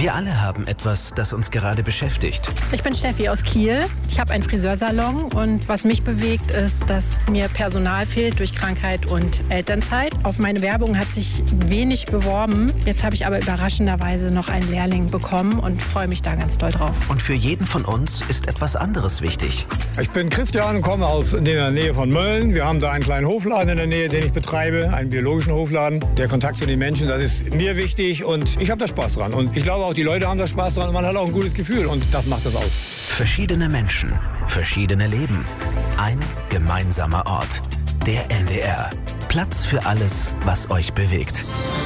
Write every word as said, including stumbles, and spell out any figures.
Wir alle haben etwas, das uns gerade beschäftigt. Ich bin Steffi aus Kiel. Ich habe einen Friseursalon und was mich bewegt, ist, dass mir Personal fehlt durch Krankheit und Elternzeit. Auf meine Werbung hat sich wenig beworben. Jetzt habe ich aber überraschenderweise noch einen Lehrling bekommen und freue mich da ganz doll drauf. Und für jeden von uns ist etwas anderes wichtig. Ich bin Christian und komme aus der Nähe von Mölln. Wir haben da einen kleinen Hofladen in der Nähe, den ich betreibe, einen biologischen Hofladen. Der Kontakt zu den Menschen, das ist mir wichtig und ich habe da Spaß dran. Und ich glaube auch, die Leute haben da Spaß dran und man hat auch ein gutes Gefühl und das macht das aus. Verschiedene Menschen, verschiedene Leben, ein gemeinsamer Ort. Der N D R. Platz für alles, was euch bewegt.